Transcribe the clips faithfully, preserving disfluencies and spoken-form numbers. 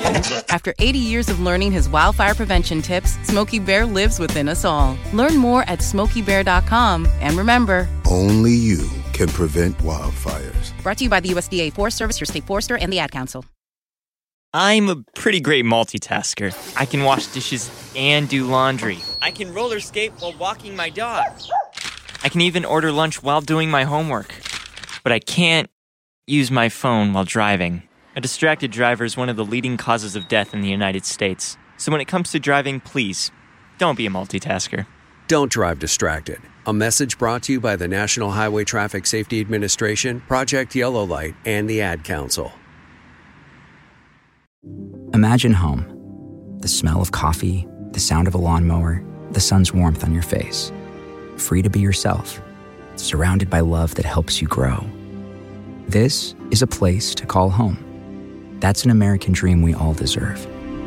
After eighty years of learning his wildfire prevention tips, Smokey Bear lives within us all. Learn more at smokey bear dot com. And remember, only you can prevent wildfires. Brought to you by the U S D A Forest Service, your state forester, and the Ad Council. I'm a pretty great multitasker. I can wash dishes and do laundry. I can roller skate while walking my dog. I can even order lunch while doing my homework. But I can't use my phone while driving. A distracted driver is one of the leading causes of death in the United States. So when it comes to driving, please, don't be a multitasker. Don't drive distracted. A message brought to you by the National Highway Traffic Safety Administration, Project Yellow Light, and the Ad Council. Imagine home. The smell of coffee, the sound of a lawnmower, the sun's warmth on your face. Free to be yourself, surrounded by love that helps you grow. This is a place to call home. That's an American dream we all deserve.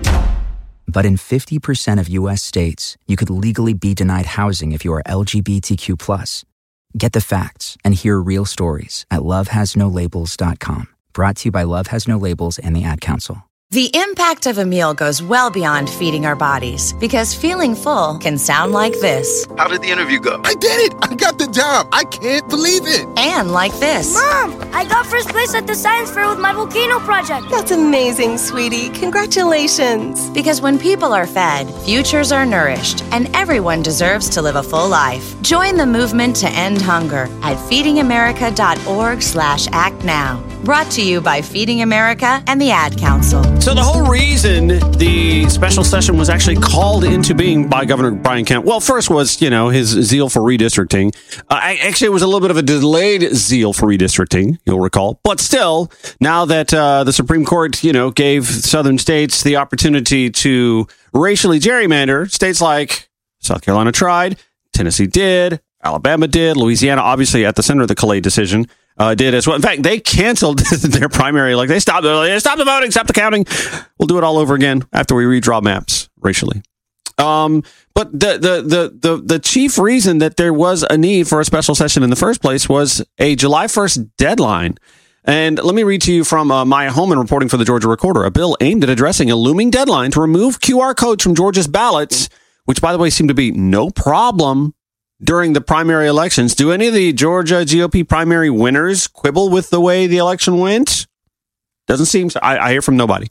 But in fifty percent of U S states, you could legally be denied housing if you are L G B T Q plus. Get the facts and hear real stories at love has no labels dot com. Brought to you by Love Has No Labels and the Ad Council. The impact of a meal goes well beyond feeding our bodies, because feeling full can sound like this. How did the interview go? I did it! I got the job! I can't believe it! And like this. Mom, I got first place at the science fair with my volcano project. That's amazing, sweetie. Congratulations. Because when people are fed, futures are nourished, and everyone deserves to live a full life. Join the movement to end hunger at feeding america dot org slash act now. Brought to you by Feeding America and the Ad Council. So the whole reason the special session was actually called into being by Governor Brian Kemp, well, first was, you know, his zeal for redistricting. Uh, actually, it was a little bit of a delayed zeal for redistricting, you'll recall. But still, now that uh, the Supreme Court, you know, gave southern states the opportunity to racially gerrymander, states like South Carolina tried, Tennessee did, Alabama did, Louisiana, obviously at the center of the Calais decision, Uh, did as well. In fact, they canceled their primary. Like they stopped. Like, they stopped the voting, stopped the counting. We'll do it all over again after we redraw maps racially. Um, but the, the the the the chief reason that there was a need for a special session in the first place was a July first deadline. And let me read to you from uh, Maya Holman reporting for the Georgia Recorder. A bill aimed at addressing a looming deadline to remove Q R codes from Georgia's ballots, which, by the way, seemed to be no problem during the primary elections. Do any of the Georgia G O P primary winners quibble with the way the election went? Doesn't seem so. I, I hear from nobody.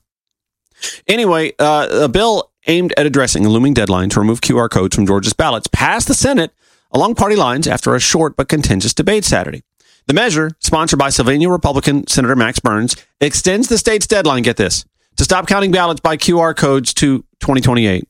Anyway, uh, a bill aimed at addressing a looming deadline to remove Q R codes from Georgia's ballots passed the Senate along party lines after a short but contentious debate Saturday. The measure, sponsored by Sylvania Republican Senator Max Burns, extends the state's deadline, get this, to stop counting ballots by Q R codes to twenty twenty-eight.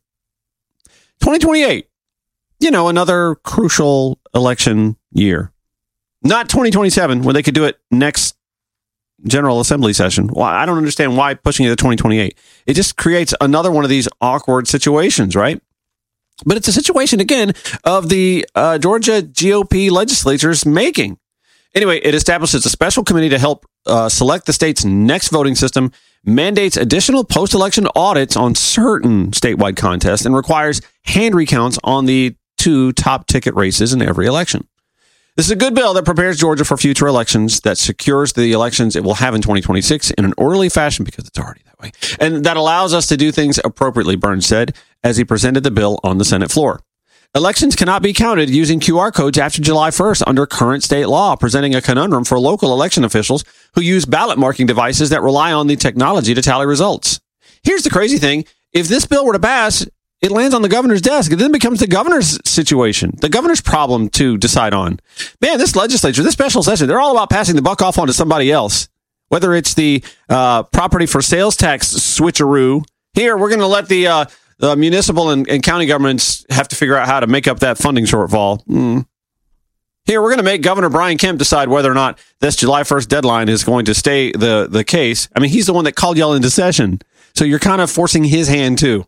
twenty twenty-eight. You know, another crucial election year. Not twenty twenty-seven, when they could do it next General Assembly session. Why? I don't understand why pushing it to twenty twenty-eight. It just creates another one of these awkward situations, right? But it's a situation, again, of the uh, Georgia G O P legislature's making. Anyway, it establishes a special committee to help uh, select the state's next voting system, mandates additional post-election audits on certain statewide contests, and requires hand recounts on the two top ticket races in every election. This is a good bill that prepares Georgia for future elections, that secures the elections it will have in twenty twenty-six in an orderly fashion, because it's already that way, and that allows us to do things appropriately, Burns said as he presented the bill on the Senate floor. Elections cannot be counted using Q R codes after July first under current state law, presenting a conundrum for local election officials who use ballot marking devices that rely on the technology to tally results. Here's the crazy thing. If this bill were to pass, it lands on the governor's desk. It then becomes the governor's situation, the governor's problem to decide on. Man, this legislature, this special session, they're all about passing the buck off onto somebody else. Whether it's the uh, property for sales tax switcheroo. Here, we're going to let the, uh, the municipal and, and county governments have to figure out how to make up that funding shortfall. Mm. Here, we're going to make Governor Brian Kemp decide whether or not this July first deadline is going to stay the, the case. I mean, he's the one that called y'all into session. So you're kind of forcing his hand, too.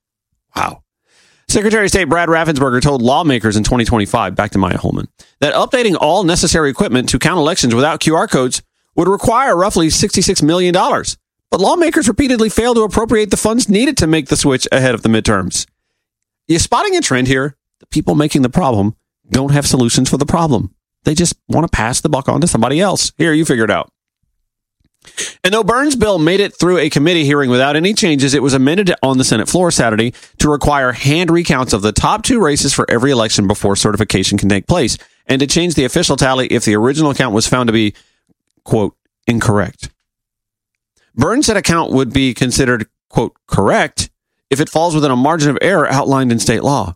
Wow. Secretary of State Brad Raffensperger told lawmakers in twenty twenty-five, back to Maya Holman, that updating all necessary equipment to count elections without Q R codes would require roughly sixty-six million dollars. But lawmakers repeatedly failed to appropriate the funds needed to make the switch ahead of the midterms. You spotting a trend here? The people making the problem don't have solutions for the problem. They just want to pass the buck on to somebody else. Here, you figure it out. And though Burns' bill made it through a committee hearing without any changes, it was amended on the Senate floor Saturday to require hand recounts of the top two races for every election before certification can take place, and to change the official tally if the original count was found to be, quote, incorrect. Burns said a count would be considered, quote, correct if it falls within a margin of error outlined in state law.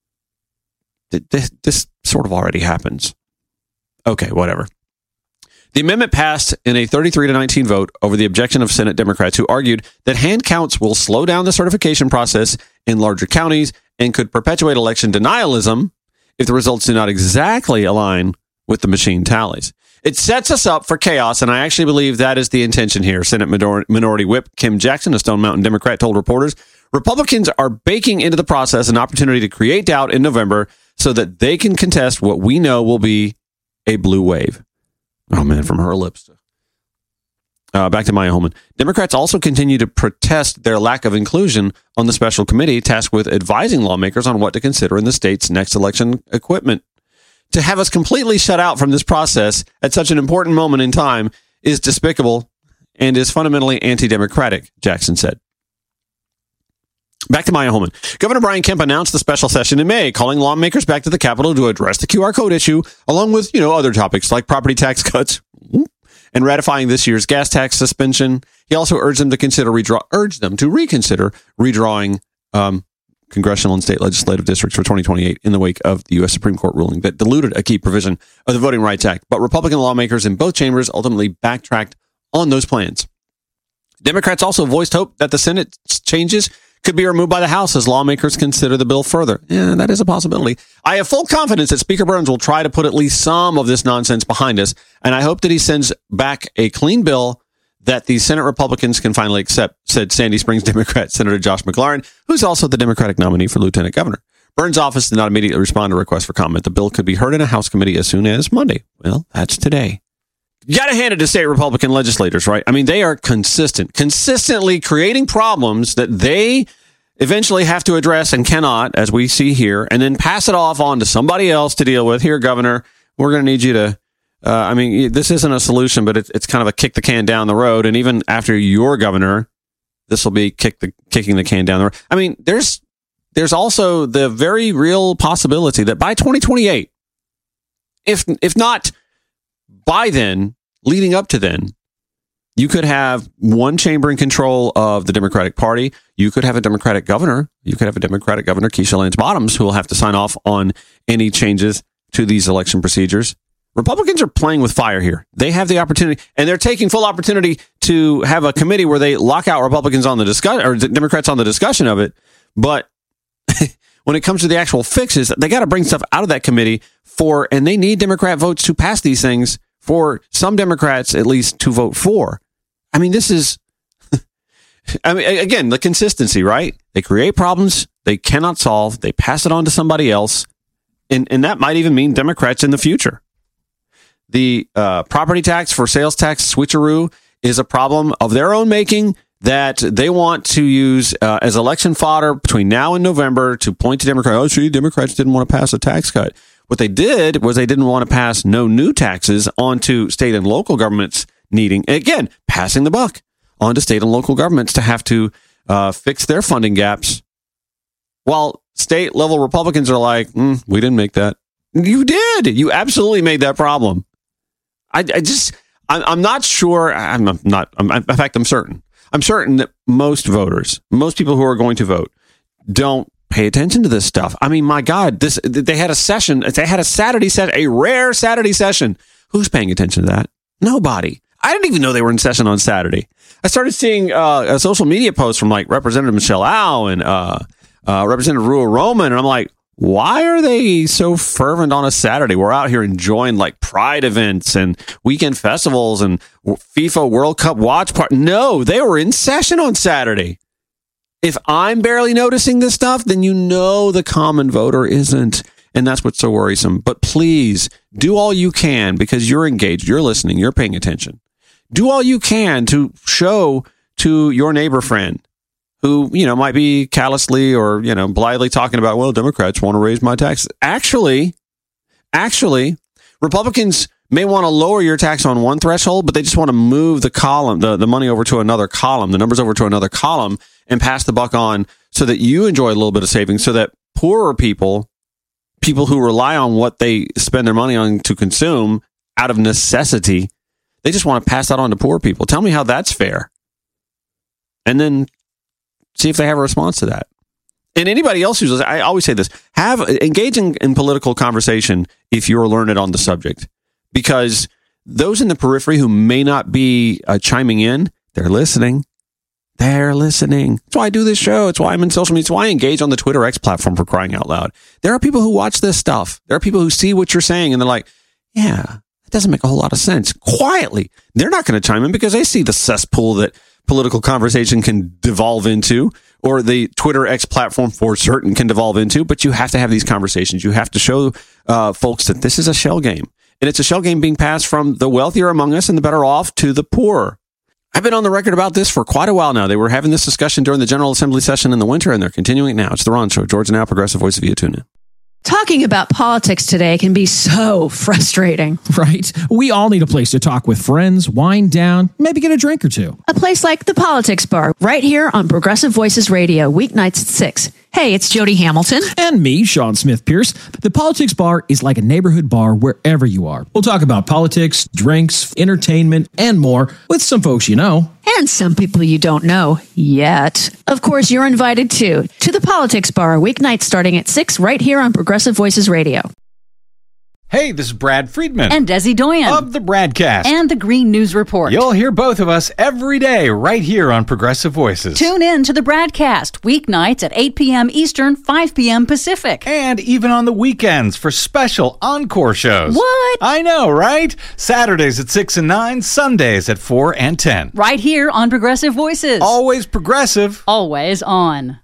This, this sort of already happens. Okay, whatever. The amendment passed in a thirty-three to nineteen vote over the objection of Senate Democrats who argued that hand counts will slow down the certification process in larger counties and could perpetuate election denialism if the results do not exactly align with the machine tallies. It sets us up for chaos, and I actually believe that is the intention here. Senate Minor- Minority Whip Kim Jackson, a Stone Mountain Democrat, told reporters, Republicans are baking into the process an opportunity to create doubt in November so that they can contest what we know will be a blue wave. Oh, man, from her lips. Uh, back to Maya Holman. Democrats also continue to protest their lack of inclusion on the special committee tasked with advising lawmakers on what to consider in the state's next election equipment. To have us completely shut out from this process at such an important moment in time is despicable and is fundamentally anti-democratic, Jackson said. Back to Maya Holman. Governor Brian Kemp announced the special session in May, calling lawmakers back to the Capitol to address the Q R code issue, along with, you know, other topics like property tax cuts and ratifying this year's gas tax suspension. He also urged them to consider redraw, urged them to reconsider redrawing um, congressional and state legislative districts for twenty twenty-eight in the wake of the U S Supreme Court ruling that diluted a key provision of the Voting Rights Act. But Republican lawmakers in both chambers ultimately backtracked on those plans. Democrats also voiced hope that the Senate changes could be removed by the House as lawmakers consider the bill further. Yeah, that is a possibility. I have full confidence that Speaker Burns will try to put at least some of this nonsense behind us, and I hope that he sends back a clean bill that the Senate Republicans can finally accept, said Sandy Springs Democrat Senator Josh McLaurin, who's also the Democratic nominee for lieutenant governor. Burns' office did not immediately respond to requests for comment. The bill could be heard in a House committee as soon as Monday. Well, that's today. You got to hand it to state Republican legislators, right? I mean, they are consistent, consistently creating problems that they eventually have to address and cannot, as we see here, and then pass it off on to somebody else to deal with. Here, Governor, we're going to need you to, uh, I mean, this isn't a solution, but it's, it's kind of a kick the can down the road. And even after you're governor, this will be kick the, kicking the can down the road. I mean, there's, there's also the very real possibility that by twenty twenty-eight, if, if not by then, leading up to then, you could have one chamber in control of the Democratic Party. You could have a Democratic governor. You could have a Democratic governor, Keisha Lance Bottoms, who will have to sign off on any changes to these election procedures. Republicans are playing with fire here. They have the opportunity, and they're taking full opportunity to have a committee where they lock out Republicans on the discuss or Democrats on the discussion of it. But when it comes to the actual fixes, they got to bring stuff out of that committee for, and they need Democrat votes to pass these things for some Democrats, at least, to vote for. I mean, this is, I mean, again, the consistency, right? They create problems they cannot solve. They pass it on to somebody else. And, and that might even mean Democrats in the future. The uh, property tax for sales tax switcheroo is a problem of their own making that they want to use uh, as election fodder between now and November to point to Democrats. Oh, see, Democrats didn't want to pass a tax cut. What they did was they didn't want to pass no new taxes onto state and local governments needing, again, passing the buck onto state and local governments to have to uh, fix their funding gaps. While state level Republicans are like, mm, we didn't make that. You did. You absolutely made that problem. I, I just, I'm, I'm not sure. I'm not, I'm, in fact, I'm certain. I'm certain that most voters, most people who are going to vote, don't pay attention to this stuff. I mean, my God, this they had a session. They had a Saturday session, a rare Saturday session. Who's paying attention to that? Nobody. I didn't even know they were in session on Saturday. I started seeing uh, a social media post from like Representative Michelle Au and uh, uh, Representative Ruel Roman, and I'm like, why are they so fervent on a Saturday? We're out here enjoying like pride events and weekend festivals and FIFA World Cup watch party. No, they were in session on Saturday. If I'm barely noticing this stuff, then you know the common voter isn't. And that's what's so worrisome. But please do all you can, because you're engaged, you're listening, you're paying attention. Do all you can to show to your neighbor friend who, you know, might be callously or, you know, blithely talking about, well, Democrats want to raise my taxes. Actually, actually, Republicans may want to lower your tax on one threshold, but they just want to move the column, the, the money over to another column, the numbers over to another column, and pass the buck on so that you enjoy a little bit of savings, so that poorer people, people who rely on what they spend their money on to consume out of necessity, they just want to pass that on to poor people. Tell me how that's fair. And then see if they have a response to that. And anybody else who's, I always say this, have engage in, in political conversation if you're learned on the subject, because those in the periphery who may not be uh, chiming in, they're listening. They're listening. That's why I do this show. It's why I'm in social media. It's why I engage on the Twitter X platform, for crying out loud. There are people who watch this stuff. There are people who see what you're saying and they're like, yeah, it doesn't make a whole lot of sense. Quietly. They're not going to chime in because they see the cesspool that political conversation can devolve into, or the Twitter X platform for certain can devolve into. But you have to have these conversations. You have to show uh, folks that this is a shell game. And it's a shell game being passed from the wealthier among us and the better off to the poor. I've been on the record about this for quite a while now. They were having this discussion during the General Assembly session in the winter, and they're continuing it now. It's The Ron Show. Georgia Now, Progressive Voice of you. Tune in. Talking about politics today can be so frustrating. Right? We all need a place to talk with friends, wind down, maybe get a drink or two. A place like the Politics Bar, right here on Progressive Voices Radio, weeknights at six. Hey, it's Jody Hamilton. And me, Sean Smith Pierce. The Politics Bar is like a neighborhood bar wherever you are. We'll talk about politics, drinks, entertainment, and more with some folks you know. And some people you don't know yet. Of course, you're invited too to the Politics Bar, weeknights starting at six, right here on Progressive Voices Radio. Hey, this is Brad Friedman. And Desi Doyen. Of the Bradcast. And the Green News Report. You'll hear both of us every day right here on Progressive Voices. Tune in to the Bradcast, weeknights at eight p.m. Eastern, five p.m. Pacific. And even on the weekends for special encore shows. What? I know, right? Saturdays at six and nine, Sundays at four and ten. Right here on Progressive Voices. Always progressive. Always on.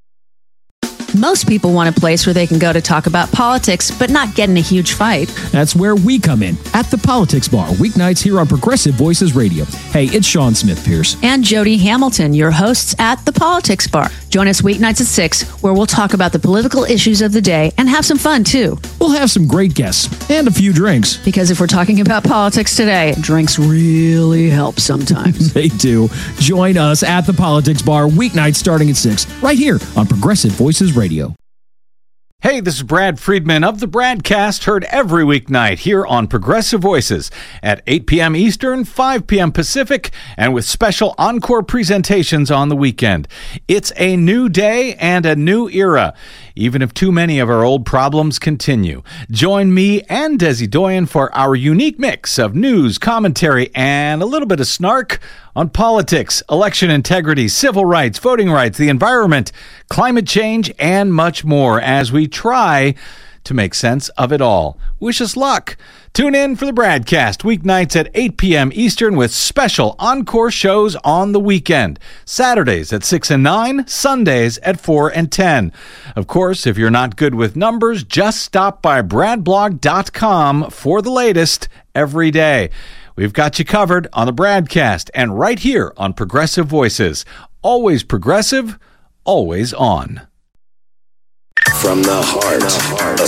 Most people want a place where they can go to talk about politics, but not get in a huge fight. That's where we come in, at the Politics Bar, weeknights here on Progressive Voices Radio. Hey, it's Sean Smith Pierce. And Jody Hamilton, your hosts at the Politics Bar. Join us weeknights at six, where we'll talk about the political issues of the day and have some fun, too. We'll have some great guests and a few drinks. Because if we're talking about politics today, drinks really help sometimes. They do. Join us at the Politics Bar, weeknights starting at six, right here on Progressive Voices Radio. Hey, this is Brad Friedman of the Bradcast, heard every weeknight here on Progressive Voices at eight p.m. Eastern, five p.m. Pacific, and with special encore presentations on the weekend. It's a new day and a new era, even if too many of our old problems continue. Join me and Desi Doyen for our unique mix of news, commentary, and a little bit of snark on politics, election integrity, civil rights, voting rights, the environment, climate change, and much more as we try to make sense of it all. Wish us luck. Tune in for the Bradcast, weeknights at eight p.m. Eastern with special encore shows on the weekend. Saturdays at six and nine, Sundays at four and ten. Of course, if you're not good with numbers, just stop by brad blog dot com for the latest every day. We've got you covered on the Bradcast and right here on Progressive Voices. Always progressive, always on. From the heart of